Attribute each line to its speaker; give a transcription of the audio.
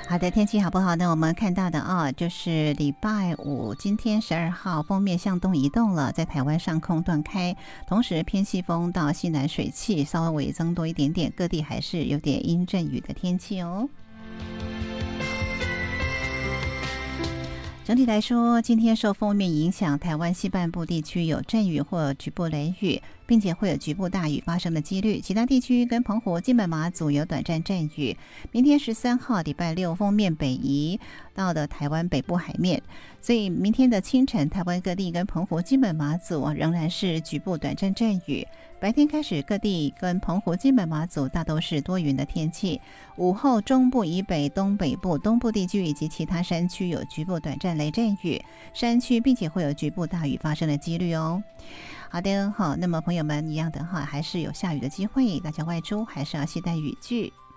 Speaker 1: 好的，天气好不好呢？我们看到的就是礼拜五，今天12号，锋面向东移动了，在台湾上空断开，同时偏西风到西南水汽稍微增多一点点，各地还是有点阴阵雨的天气哦。整体来说，今天受锋面影响，台湾西半部地区有阵雨或局部雷雨，并且会有局部大雨发生的几率。其他地区跟澎湖、金门、马祖有短暂阵雨。明天13号礼拜六，锋面北移到了台湾北部海面，所以明天的清晨，台湾各地跟澎湖、金门、马祖仍然是局部短暂阵雨。白天开始，各地跟澎湖、金门、马祖大都是多云的天气。午后，中部以北、东北部、东部地区以及其他山区有局部短暂雷阵雨，山区并且会有局部大雨发生的几率哦。好的，好，那么朋友们一样的还是有下雨的机会，大家外出还是要携带雨具。